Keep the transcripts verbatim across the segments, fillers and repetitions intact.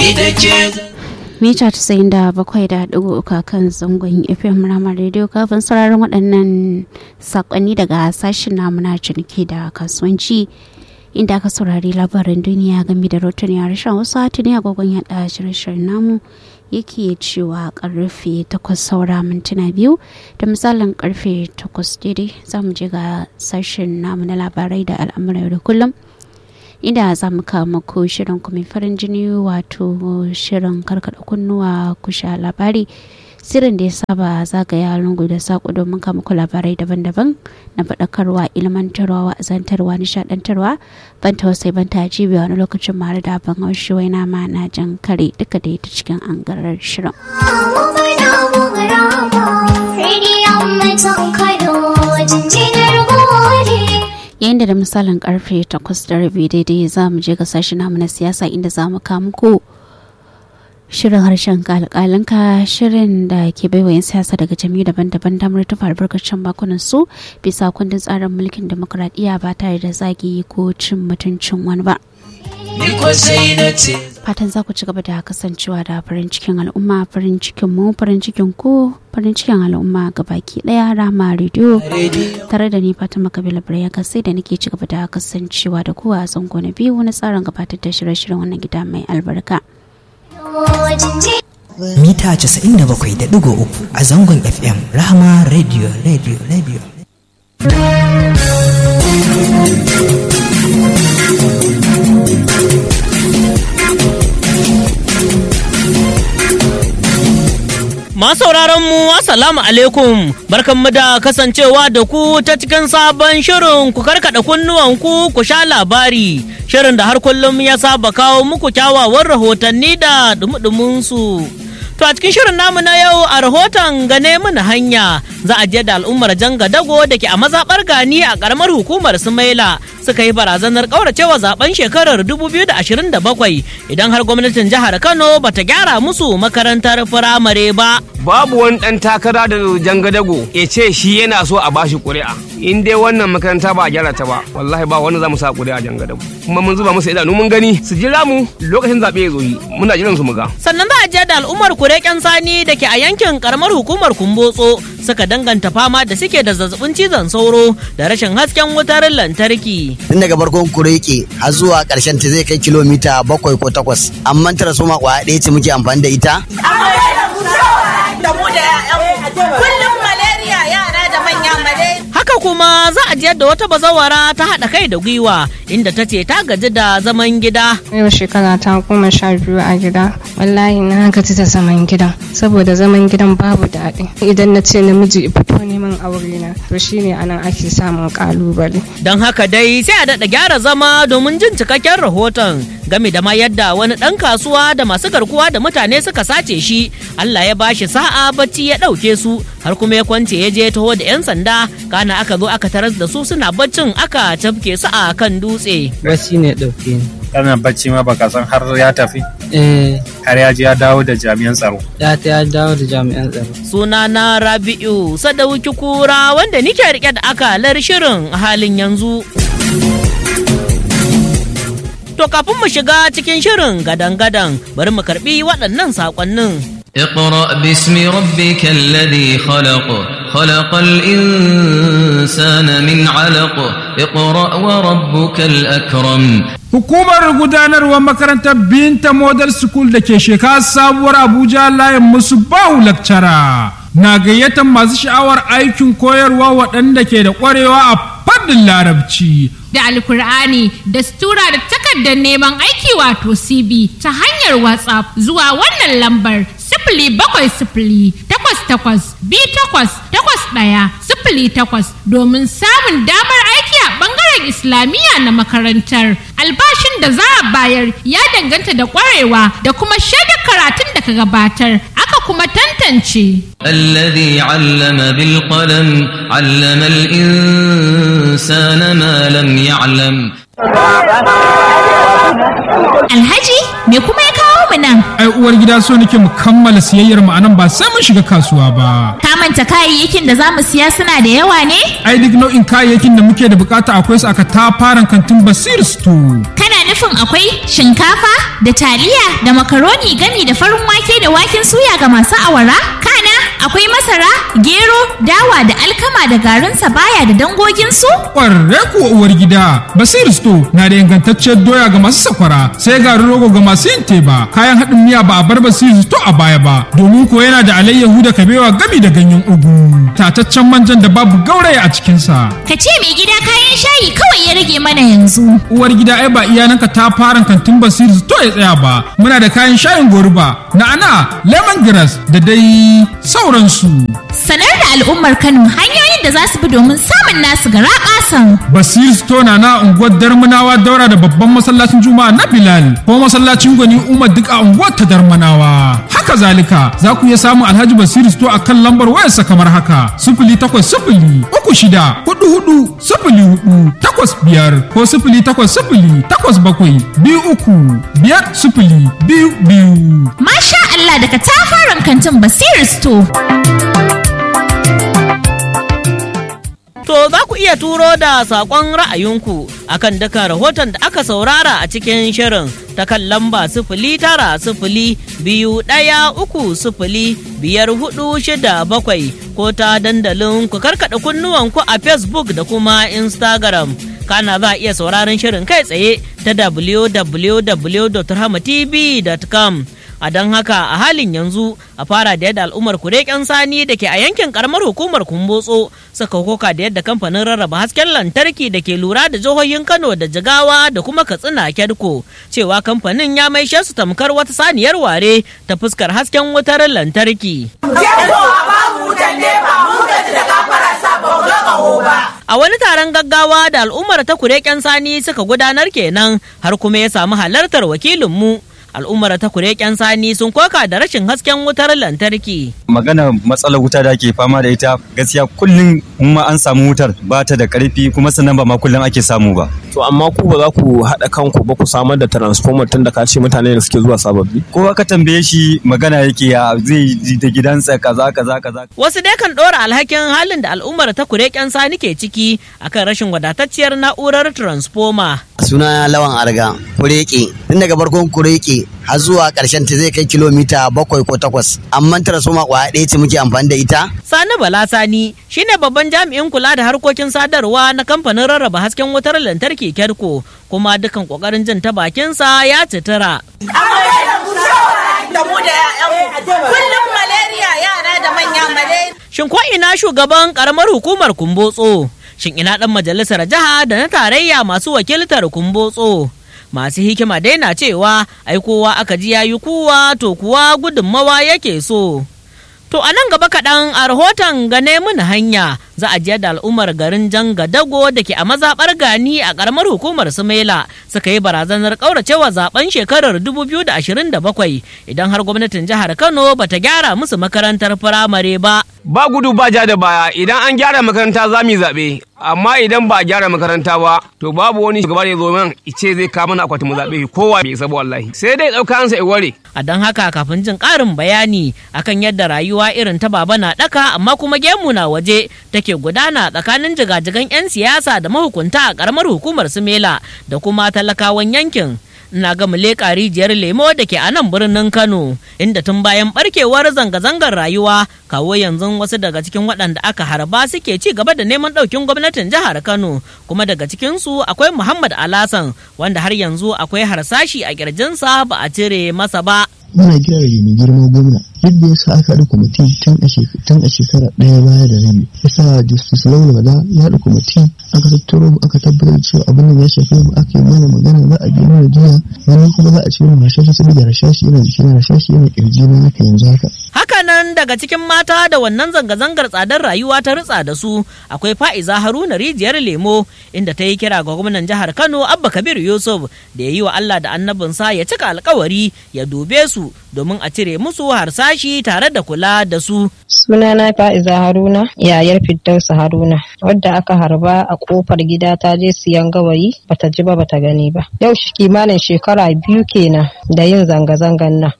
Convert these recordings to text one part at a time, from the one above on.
ni da ke. Mita tasa'in da bakwai da ɗigo uku kan zangon F M Rama Radio kafin sauraron waɗannan saƙonni daga sashen namu na ciniki da kasuwanci inda aka saurari labaran duniya game da rotuni a rashin wasu tuni agogon yaɗa shirye-shiryen namu yake cewa karfe takwas saura mintuna biyu da misalin karfe takwas daidai za mu je ga sashen namu na labarai da al'amuran da kullum inda za mu kawo muku shirin kuma farin jini wato shirin karkada kunnuwa kusha labari sirrin da ya saba zagaya lungu da saƙo domin kawo muku labarai daban-daban na faɗakarwa ilmantarwa wa'azantarwa nishaɗantarwa ban tausai ban tajibi wani lokacin mara da ban haushi wai na ma na jan kare duka da ita cikin angarar shirin. Yayin da da misalin karfe takwas da rabi daidai za mu je ga sashen namu na siyasa inda za mu kawo muku shirin harshen kalkalinka shirin da ke baiwa yan siyasa daga jami'u daban-daban damar tufa albarkacin bakunan su bisa kundin tsarin mulkin demokuraɗiyya ba tare da zagi ko cin mutuncin wani ba. Fatan za ku ci gaba da kasancewa da farin cikin al'umma farin cikin mu farin cikin ku farin cikin al'umma gabaki daya Rama Radio tare da ni Fatima Kabila Baraya sai da nake ci gaba da kasancewa da ku a zango na biyu na tsarin gabatar da shirye-shiryen wannan gida mai albarka. Mita casa'in da bakwai da ɗigo uku a zangon F M Rahama Radio Radio Radio. Masauraran mu assalamu alaikum barkanmu da kasancewa da ku ta cikin sabon shirin ku karkada kunnuwanku ku sha labari shirin da har kullum ya saba kawo muku kyawawan rahotanni da dumudumin su. To a cikin shirin namu na yau a rahoton gane mana hanya za a je da al'ummar Janga Dago da ke a mazaɓar Gani a ƙaramar hukumar Sumaila suka yi barazanar ƙauracewa zaben shekarar dubu biyu da ashirin da bakwai idan har gwamnatin jihar Kano bata gyara musu makarantar firamare ba. Babu wani ɗan takara da Janga Dago ya ce shi yana so a bashi ƙuri'a. In dai wannan makaranta ba a gyara ta ba wallahi ba wani za mu sa ƙuri'a Janga Dago. Kuma mun zuba musu idanu mun gani su jira mu lokacin zaɓe ya zo yi muna jiran su mu ga. Sannan za a je da al'ummar Kureken Sani da ke a yankin ƙaramar hukumar Kumbotso suka danganta fama da suke da zazzabin cizon sauro da rashin hasken wutar lantarki. Tun daga farkon kureke har zuwa ƙarshen ta zai kai kilomita bakwai ko takwas. Amma tara soma kwaya ɗaya ce muke amfani da ita. Da mu da kullum malaria yara da manya malaria. Haka kuma za a jiyar da wata bazawara ta haɗa kai da gwiwa inda ta ce ta gaji da zaman gida. Yau shekara ta goma sha biyu a gida. Wallahi na gaji da zaman gidan saboda zaman gidan babu daɗi. Idan na ce namiji fito neman aure na to shine anan ake samun kalubale. Don haka dai sai a daɗa gyara zama domin jin cikakken rahoton game da ma yadda wani ɗan kasuwa da masu garkuwa da mutane suka sace shi. Allah ya bashi sa'a bacci ya ɗauke su har kuma ya kwance ya je taho da 'yan sanda kana aka zo aka taras da su suna baccin aka tafke su a kan dutse. Bacci ne ɗauke ni. Kana bacci ma baka san har ya tafi? Eh. Har ya je ya dawo da jami'an tsaro. Ya ta ya dawo da jami'an tsaro. Suna na Rabi'u Sadauki Kura wanda nike rike da akalar shirin a halin yanzu. To kafin mu shiga cikin shirin gadan-gadan bari mu karbi waɗannan saƙonnin. اقرأ باسم ربك الذي خلق خلق الإنسان من علق اقرأ وربك الأكرم. Hukumar gudanarwar makarantar Binta Model School da ke shekara sabuwar Abuja layin musu bahu lakcara na gayyatar masu sha'awar aikin koyarwa waɗanda ke da ƙwarewa a fannin larabci. Da alkur'ani da stura da takardar neman aiki wato C V ta hanyar WhatsApp zuwa wannan lambar sifili bakwai sifili takwas takwas biyu takwas takwas ɗaya sifili takwas domin samun damar aiki a ɓangaren Islamiyya na makarantar. Albashin da za a bayar ya danganta da ƙwarewa da kuma shaidar karatun da ka gabatar aka kuma tantance. الذي علم بالقلم علم الإنسان ما لم يعلم. Alhaji me kuma ya kawo mu nan? Ai uwar gida so nake mu kammala siyayyar mu anan ba sai mun shiga kasuwa ba. Ka manta kayayyakin da zamu siya suna da yawa ne? Ai duk nau'in kayayyakin da muke da bukata akwai su aka tafaran kantin Basir Store. Kana nufin nufin akwai shinkafa da taliya da makaroni gami da farin wake da waken suya ga masu awara? Kana akwai masara, gero, dawa da alkama da garin sabaya da dangoginsu? Ƙwarre kuwa uwar gida, Basir Sto na da ingantacciyar doya ga masu sakwara, sai garin rogo ga masu yin teba. Kayan haɗin miya ba a bar Basir Sto a baya ba, domin ko yana da alayyahu da kabewa gami da ganyen ugu. Tataccen manjan da babu gauraya a cikinsa. Ka ce mai gida kayan shayi kawai ya rage mana yanzu. Uwar gida ai ba iyananka ta fara kantin Basir Sto ya tsaya ba. Muna da kayan shayin goruba, na'ana, lemongrass da dai sauransu. Sanar da al'ummar Kano hanyoyin da za su bi domin samun nasu garaɓasan. Basir Sto na na unguwar Darmanawa daura da babban masallacin Juma'a na Bilal ko masallacin Gwani Umar duk a unguwar ta Darmanawa. Haka zalika za ku iya samun Alhaji Basir Sto a kan lambar wayarsa kamar haka sifili takwas sifili uku shida hudu hudu sifili hudu takwas biyar ko sifili takwas sifili takwas bakwai biyu uku biyar sifili biyu biyu. Masha Allah daga tafaran kantin Basir Sto. To za ku iya turo da saƙon ra'ayinku akan dukkan rahoton da aka saurara a cikin shirin ta kan lamba sifili tara sifili biyu ɗaya uku sifili biyar hudu shida bakwai ko ta dandalin ku karkaɗa kunnuwanku a Facebook da kuma Instagram. Kana za a iya sauraron shirin kai tsaye ta w w w dot rahama t v dot com. A don haka a halin yanzu a fara da yadda al'ummar kureken sani da ke a yankin karamar hukumar kumbotso suka koka da yadda kamfanin rarraba hasken lantarki da ke lura da jihohin Kano da Jigawa da kuma Katsina Kedko cewa kamfanin ya maishe su tamkar wata saniyar ware ta fuskar hasken wutar lantarki. A wani taron gaggawa da al'ummar ta kureken sani suka gudanar kenan har kuma ya samu halartar wakilinmu. Al'ummar ta kureken sani sun koka da rashin hasken wutar lantarki. Magana matsalar wuta da ake fama da ita gaskiya kullum ma an samu wutar ba ta da karfi kuma sannan ba ma kullum ake samu ba. To amma ku ba za ku haɗa kanku ba ku samar da transformer tun da ka ce mutane da suke zuwa sababbi? Kowa ka tambaye shi magana yake ya zai ji da gidansa kaza kaza kaza. Wasu dai kan ɗora alhakin halin da al'ummar ta kureken sani ke ciki akan rashin wadatacciyar na'urar transformer. Suna Lawan Arga, kureke, tun daga farkon kureke har zuwa ƙarshen ta zai kai kilomita bakwai ko takwas. Amma transformer kwaya ɗaya ce muke amfani da ita. Sani Bala Sani shine babban jami'in kula da harkokin sadarwa na kamfanin rarraba hasken wutar lantarki Kedko, kuma dukan kokarin jin ta bakinsa ya citira. Da mu da 'ya'yanmu kullum malaria yara da manya malaria. Shin ko ina shugaban karamar hukumar Kumbotso? Shin ina dan majalisar jiha da na tarayya masu wakiltar Kumbotso? Masu hikima dai na cewa ai kowa aka ji yayi kuwa to kuwa gudunmawa yake so. To a nan gaba kaɗan a rahoton gane mun hanya za a je da al'ummar garin Janga Dago da ke a mazaɓar Gani a ƙaramar hukumar Sumaila suka yi barazanar ƙauracewa zaben shekarar dubu biyu da ashirin da bakwai idan har gwamnatin jihar Kano bata gyara musu makarantar firamare ba. Ba gudu ba ja da baya idan an gyara makaranta za mu yi zaɓe. Amma idan ba a gyara makaranta ba to babu wani shugaba da ya zo man ice zai kawo mana akwatin mu zaɓe kowa bai isa ba wallahi sai dai ɗauka ansa ware. A don haka kafin jin ƙarin bayani akan yadda rayuwa irin ta baba na ɗaka amma kuma gemu na waje take gudana tsakanin jigajigan 'yan siyasa da mahukunta a ƙaramar hukumar Sumela da kuma talakawan yankin. Na ga leƙa rijiyar lemo da ke a nan birnin Kano inda tun bayan barkewar zanga-zangar rayuwa kawo yanzu wasu daga cikin waɗanda aka harba suke ci gaba da neman ɗaukin gwamnatin jihar Kano, kuma daga cikinsu akwai Muhammad Alasan wanda har yanzu akwai harsashi a ƙirjinsa ba a cire masa ba. Muna kira da mai girma gwamna yadda ya sa aka haɗa kwamiti tun a shekara ɗaya baya da rabi ya sa justice laula bala ya haɗa kwamiti aka tattaro mu aka tabbatar cewa abin nan ya shafe mu aka yi mana magana za a biya mana jiya wani kuma za a ce mu rashashi saboda rashashi yana jiki na rashashi yana kirji na haka yanzu haka. Hakanan daga cikin mata da wannan zanga-zangar tsadar rayuwa ta ritsa da su akwai Fa'iza Haruna rijiyar lemo inda ta yi kira ga gwamnan jihar Kano Abba Kabir Yusuf da ya yi wa Allah da annabinsa ya cika alkawari ya dube su domin a cire musu harsashi tare da kula da su. Sunana Fa'iza Haruna, yayar Firdausa Haruna, wadda aka harba a kofar gida ta je siyan gawayi bata ji ba bata gani ba. Yau kimanin shekara biyu kenan da yin zanga-zangan nan.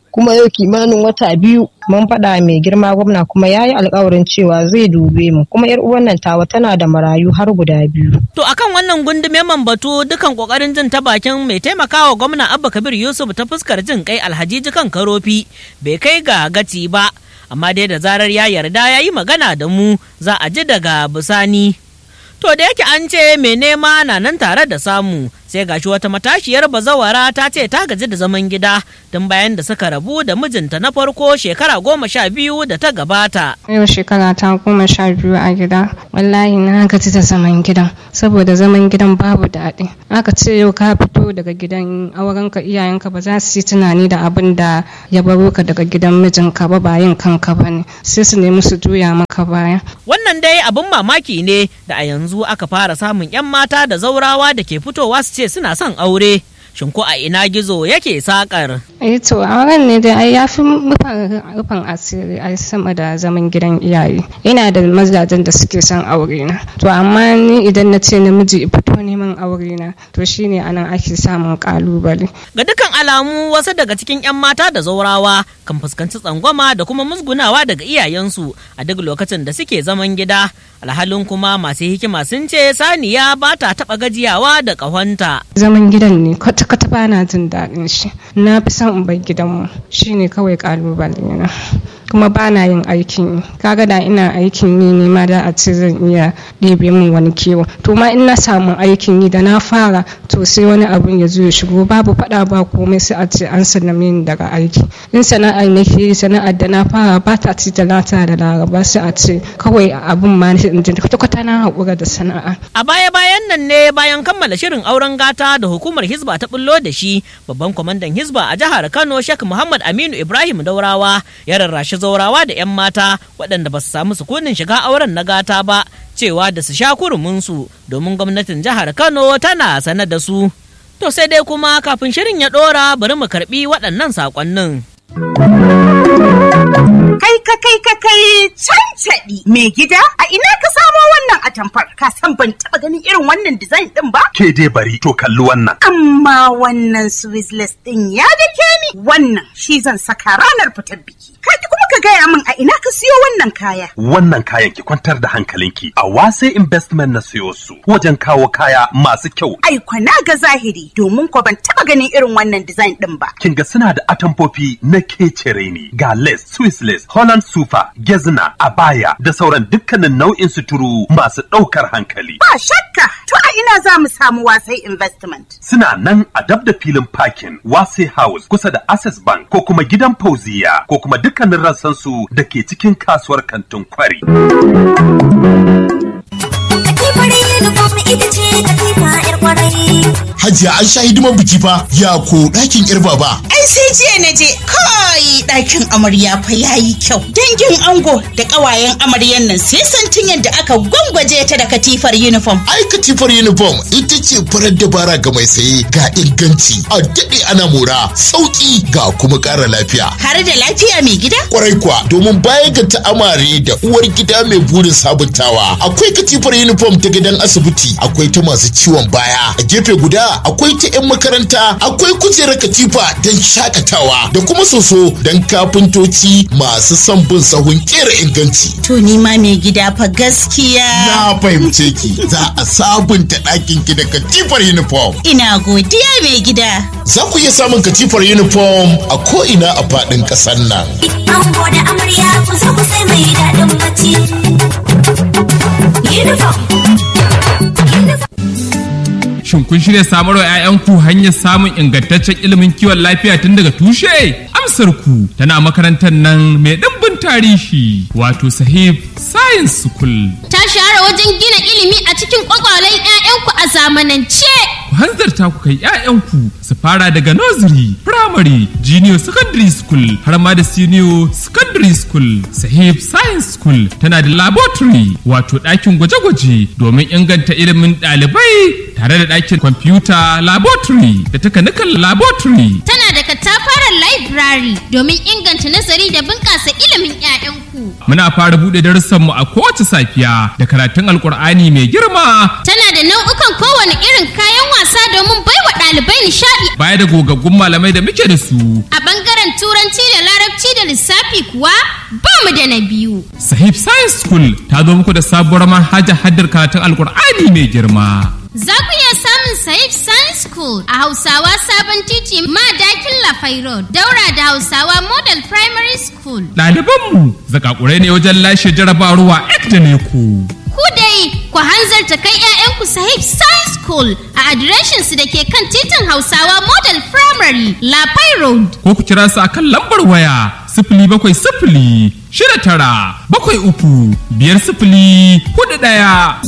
kuma yau kimanin wata biyu mun faɗa mai girma gwamna kuma ya yi alkawarin cewa zai dube mu kuma yar uwan nan tawa tana da marayu har guda biyu. To akan wannan gundume man batu dukan kokarin jin ta bakin mai taimakawa gwamna Abba Kabir Yusuf ta fuskar jin kai Alhaji kan Karofi bai kai ga gaci ba, amma dai da zarar ya yarda ya yi magana da mu za a ji daga bisani. To da yake an ce mai nema na nan tare da samu, sai gashi wata matashiyar bazawara ta ce ta gaji da zaman gida tun bayan da suka rabu da mijinta na farko shekara goma sha biyu da ta gabata. Yau shekara ta goma sha biyu a gida, wallahi na gaji da zaman gidan saboda zaman gidan babu daɗi. Aka ce yau ka fito daga gidan aurenka, iyayenka ba za su yi tunani da abin da ya baro ka daga gidan mijinka ba, ba yin kanka ba ne, sai su nemi su juya maka baya. Wannan dai abin mamaki ne da a yanzu aka fara samun 'yan mata da zaurawa da ke fitowa su ce suna son aure. Shin ko a ina gizo yake sakar? Eh to auren ne dai ai yafi rufin asiri ai sama da zaman gidan iyaye. Ina da mazajen da suke son aure na. To amma ni idan na ce namiji fito neman aure na, to shine anan ake samun kalubale. Ga dukkan alamu wasu daga cikin 'yan mata da zaurawa kan fuskanci tsangwama da kuma musgunawa daga iyayensu a duk lokacin da suke zaman gida. Alhalin kuma masu hikima sun ce saniya ba ta taɓa gajiyawa da ƙahonta. Zaman gidan ne kwata-kwata ba na jin daɗin shi. Na fi son in bar gidanmu, shi ne kawai ƙalubale na. Kuma ba na yin aikin yi. Kaga da ina aikin yi ne ma da a ce zan iya ɗebe min wani kewa. To ma in na samu aikin yi da na fara, to sai wani abun ya zo ya shigo, babu faɗa ba komai sai a ce an sallame ni daga aiki. In sana'ar nake yi, sana'ar da na fara ba ta ci talata da laraba, sai a ce kawai abun ma kwata-kwata na haƙura da sana'a. A baya-bayan nan ne bayan kammala shirin auren gata da hukumar Hizba ta bullo da shi, babban kwamandan Hizba a jihar Kano Sheikh Muhammad Aminu Ibrahim Daurawa ya rarrashi zaurawa da 'yan mata waɗanda ba su samu sukunin shiga auren na gata ba, cewa da su sha kuruminsu domin gwamnatin jihar Kano tana sane da su. To sai dai kuma kafin shirin ya ɗora bari mu karɓi waɗannan saƙonnin. Kai ka kai ka kai cancaɗi mai gida a ina ka samo wannan atamfar, ka san ban taɓa ganin irin wannan design ɗin ba? Ke dai bari to kalli wannan. Amma wannan Swissless ɗin ya dake ni, wannan shi zan saka ranar fitar biki. Kaji kuma ka gaya min a ina ka siyo wannan kaya. Wannan kayan ki kwantar da hankalinki, a Wase Investment na siyo su wajen kawo kaya masu kyau. Ai kwana ga zahiri domin ko ban taɓa ganin irin wannan design ɗin ba. Kin ga suna da atamfofi na kecere ne, ga lace, Swiss lace, Holland sufa, gezna, abaya da sauran dukkanin nau'in suturu masu ɗaukar hankali. Ba shakka, to a ina za mu samu Wasai Investment? Suna nan a dab da filin parking Wasai House kusa da Access Bank ko kuma gidan Fauziya ko kuma dukkanin rassansu da ke cikin kasuwar kantin Kwari. Hajiya an sha hidiman biki fa ya ko ɗakin yar baba. Ai sai jiya na je kai ɗakin amarya fa yayi kyau. Dangin ango da ƙawayen amaryan nan sai santin yadda aka gwangwaje ta da katifar uniform. Ai katifar uniform ita ce farar dabara ga mai saye, ga inganci a daɗe ana mora, sauƙi ga kuma ƙara lafiya. Har da lafiya mai gida? Kwarai kuwa, domin baya ga ta'amare da uwar gida mai burin sabuntawa, akwai katifar uniform ta gidan asibiti, akwai ta masu ciwon baya, a gefe guda akwai ta 'yan makaranta, akwai kujerar katifa don shakatawa da kuma soso don kafintoci masu son bin sahun kera inganci. To ni ma mai gida fa gaskiya. Na fahimce ki, za a sabunta ɗakin ki da katifar uniform. Ina godiya mai gida. Za ku iya samun katifar uniform a ko'ina a faɗin ƙasar nan. Ango da amarya ku zo ku sai mai daɗin bacci. Uniform. Shin kun shirya samar wa 'ya'yanku hanyar samun ingantaccen ilimin kiwon lafiya tun daga tushe? Amsar ku tana makarantar nan mai ɗimbin tarihi wato Sahib Science School. Ta shahara wajen gina ilimi a cikin kwakwalen 'ya'yanku a zamanance. Ku hanzarta ku kai 'ya'yanku su fara daga nursery, primary, junior secondary school har ma da senior secondary school. Sahib Science School tana da laboratory wato ɗakin gwaje-gwaje domin inganta ilimin ɗalibai tare da ɗakin computer laboratory da takanikan laboratory. Tana da katafaren library domin inganta nazari da bunƙasa ilimin 'ya'yanku. Muna fara buɗe darussanmu a kowace safiya da karatun Alƙur'ani mai girma. Tana da nau'ukan kowane irin kayan wasa domin baiwa ɗalibai nishaɗi. Baya da gogaggun malamai da muke da su. A ɓangaren turanci da larabci da lissafi kuwa ba mu da na biyu. Sahib Science School ta zo muku da sabuwar manhaja haddar karatun Alkur'ani mai girma. Za ku iya samun Sahib Science School a Hausawa Sabon Titi Madakin Lafai Road, daura da Hausawa Model Primary School. Ɗalibanmu zakakurai ne wajen lashe jarabawa ek da ne ku. Ku dai ku hanzarta kai 'ya'yanku Sahib Science School a adireshinsu da ke kan titin Hausawa Model Primary Lafai Road. Ko ku kira su akan lambar waya sifili bakwai sifili shida tara bakwai uku biyar sifili hudu ɗaya.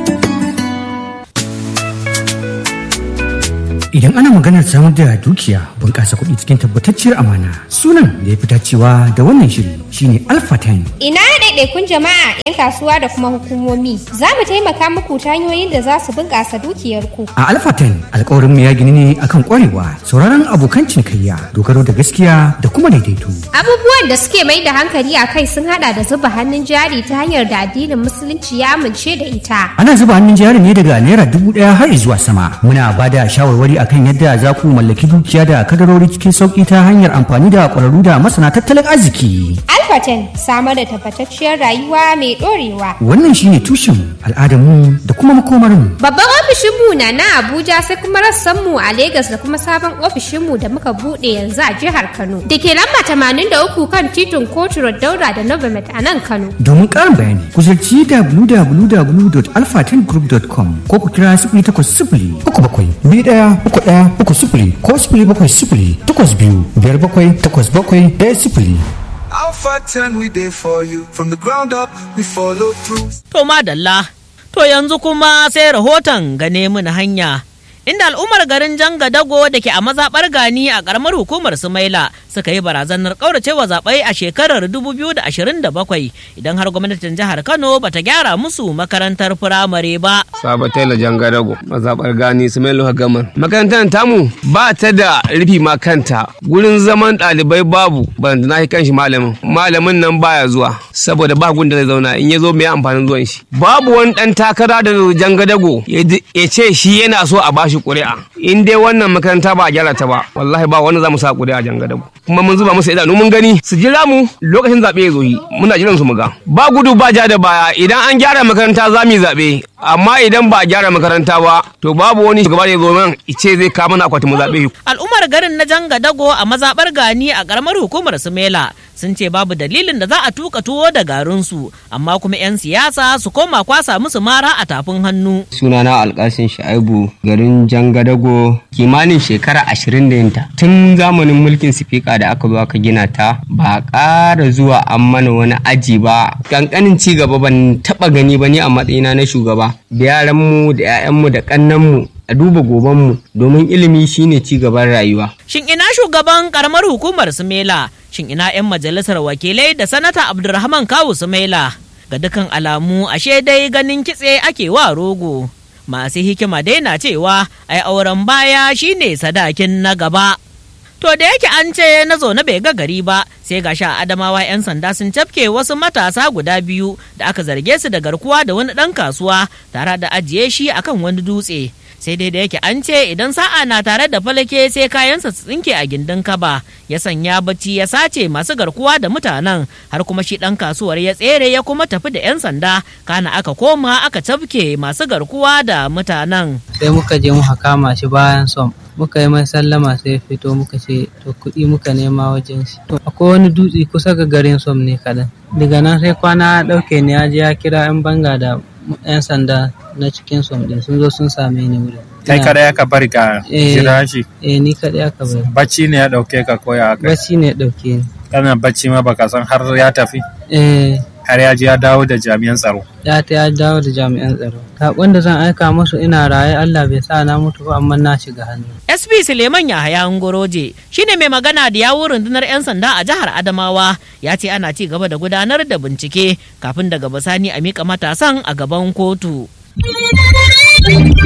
Idan ana maganar samar da dukiya bunƙasa kuɗi cikin tabbatacciyar amana, sunan da ya fi dacewa da wannan shiri shine Alpha ten. Ina ɗaiɗaikun jama'a 'yan kasuwa da kuma hukumomi za mu taimaka muku ta hanyoyin da za su bunƙasa dukiyarku. A Alpha ten alƙawarin mu ya gini ne akan ƙwarewa, sauraron abokan cinikayya, dogaro da gaskiya da kuma daidaito. Abubuwan da suke mai da hankali a kai sun haɗa da zuba hannun jari ta hanyar da addinin musulunci ya amince da ita. Ana zuba hannun jari ne daga naira dubu ɗaya har zuwa sama. Muna ba da shawarwari akan yadda za ku mallaki dukiya da kadarori cikin sauki ta hanyar amfani da ƙwararru da masana tattalin arziki. Alpha ten samar da tabbatacciyar rayuwa mai ɗorewa. Wannan shine tushen al'adarmu da kuma makomarmu. Babban ofishinmu na na Abuja sai kuma rassanmu a Legas da kuma sabon ofishinmu da muka buɗe yanzu a jihar Kano. Da ke lamba tamanin da uku kan titin Kotu Road Daura da Novomet a nan Kano. Domin ƙarin bayani ku ziyarci w w w dot alpha ten group dot com ko ku kira sifili takwas sifili uku bakwai biyu ɗaya uku ɗaya uku sifili ko sifili bakwai sifili takwas biyu biyar bakwai takwas bakwai ɗaya sifili. Alpha ten we there for you from the ground up we follow through. To madalla, to yanzu kuma sai rahoton gane mun hanya. Inda al'ummar garin Jangadago da ke a mazaɓar Gani a ƙaramar hukumar Sumaila suka yi barazanar ƙauracewa zaɓe a shekarar dubu biyu da ashirin da bakwai idan har gwamnatin jihar Kano bata gyara musu makarantar firamare ba. Sabo Taylor Jangadago, mazaɓar Gani Sumaila Hagaman. Makarantar tamu ba ta da rufi ma kanta, gurin zaman ɗalibai babu, ban na kan shi malamin. Malamin nan baya zuwa saboda ba gun da zai zauna in ya zo mai amfanin zuwan shi. Babu wani ɗan takara da Jangadago ya ce shi yana so a bashi shi ƙuri'a in dai wannan makaranta ba a gyara ta ba wallahi ba wanda za mu sa ƙuri'a Jangadago kuma mun zuba musu idanu mun gani su jira mu lokacin zaɓe ya zo yi muna jiran su mu ga ba gudu ba ja da baya idan an gyara makaranta za mu yi zaɓe amma idan ba a gyara makaranta ba to babu wani shugaba da ya zo nan ice zai kawo mana akwatin mu zaɓe. Al'ummar garin na Jangadago a mazaɓar Gani a ƙaramar hukumar Sumela sun ce babu dalilin da za a tuka tuwo da garinsu amma kuma 'yan siyasa su koma kwasa musu mara a tafin hannu. Sunana Alƙasin Sha'ibu garin Jangadago kimanin shekara ashirin da yinta tun zamanin mulkin sifika da aka zo aka gina ta ba ƙara zuwa an mana wani aji ba ƙanƙanin ci gaba ban taɓa gani ba ni a matsayina na shugaba da yaranmu da 'ya'yanmu da ƙannanmu a duba gobanmu domin ilimi shine ci gaban rayuwa. Shin ina shugaban karamar hukumar Sumela? Shin ina 'yan majalisar wakilai da sanata Abdulrahman Kawu Sumaila? Ga dukan alamu ashe dai ganin kitse ake wa rogo. Masu hikima dai na cewa ai auren baya shine sadakin na gaba. To da yake an ce na zo na bai ga gari ba sai ga sha Adamawa 'yan sanda sun cafke wasu matasa guda biyu da aka zarge su da garkuwa da wani ɗan kasuwa tare da ajiye shi akan wani dutse. Sai dai da yake an ce idan sa'a na tare da falake sai kayansa su tsinke a gindin kaba ya sanya bacci ya sace masu garkuwa da mutanen har kuma shi ɗan kasuwar ya tsere ya kuma tafi da 'yan sanda kana aka koma aka cafke masu garkuwa da mutanen. Sai muka je muka kama shi bayan som muka yi mai sallama sai fito muka ce to kuɗi muka nema wajen shi. Akwai wani dutse kusa ga garin som ne kaɗan. Daga nan sai kwana ɗauke ne ya je ya kira 'yan banga da 'yan sanda na cikin som din sun zo sun same ni wurin. Kai kadai aka bari ka jira shi? Eh ni kadai aka bari. Bacci ne ya dauke ka koya aka? Bacci ne ya dauke ni. Kana bacci ma baka san har ya tafi? Eh. Har ya ji ya dawo da jami'an tsaro? Ya ta ya dawo da jami'an tsaro. Sakon da zan aika musu ina raye Allah bai sa na mutu ba amma na shiga hannu. S P Suleiman Yahaya Ngoroje shine mai magana da yawun rundunar 'yan sanda a jihar Adamawa ya ce ana ci gaba da gudanar da bincike kafin daga bisani a mika matasan a gaban kotu.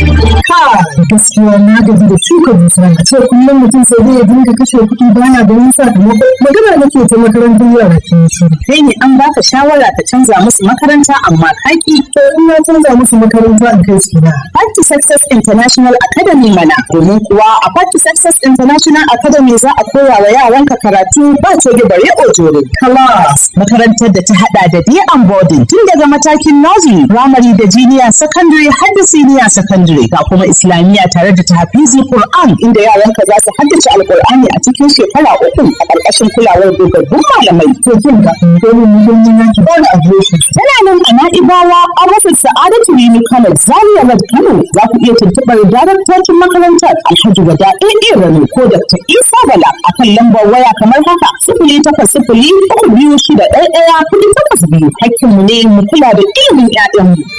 Ha, gaskiya na gaji da shuka dusa. A ce kullum mutum sai zai dinga kashe kuɗi baya ganin sakamako. Magana nake ta makarantar yara ke shi. Kai ne an baka shawara ka canza musu makaranta amma kaki. To in na canza musu makaranta in kai su na. Party Success International Academy mana. Domin kuwa a Party Success International Academy za a koya wa yaranka karatu ba coge bare ojoro. Class. Makarantar da ta hada da day and boarding tun daga matakin nursery, primary da junior secondary har da senior secondary. Ga kuma Islamiyya tare da tahfizi Qur'an inda yaranka za su haddace Alqur'ani a cikin shekara uku a ƙarƙashin kulawar dogaggun malamai. To kin ga domin muhimmin yanki ba da adireshi. Tana nan a Na'ibawa a rufin Sa'adatu Rimi Kano Zaria Road Kano. Za ku iya tuntuɓar daraktocin makarantar Alhaji Wada A Rano ko Dakta Isa Bala a kan lambar waya kamar haka sifili takwas sifili uku biyu shida ɗaya ɗaya kuɗi takwas biyu. Hakkinmu ne mu kula da ilimin 'ya'yanmu.